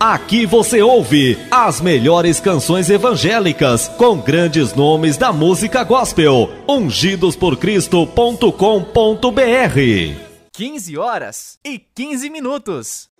Aqui você ouve as melhores canções evangélicas com grandes nomes da música gospel. Ungidosporcristo.com.br. 15 horas e 15 minutos.